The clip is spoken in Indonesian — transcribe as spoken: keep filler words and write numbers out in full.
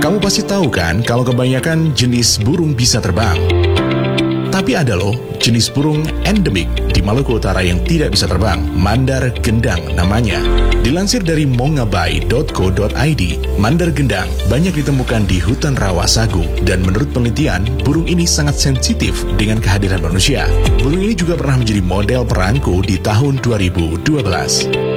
Kamu pasti tahu kan kalau kebanyakan jenis burung bisa terbang. Tapi ada loh jenis burung endemik di Maluku Utara yang tidak bisa terbang, mandar gendang namanya. Dilansir dari mongabay dot co dot i d, mandar gendang banyak ditemukan di hutan rawa sagu, dan menurut penelitian, burung ini sangat sensitif dengan kehadiran manusia. Burung ini juga pernah menjadi model perangko di tahun dua ribu dua belas.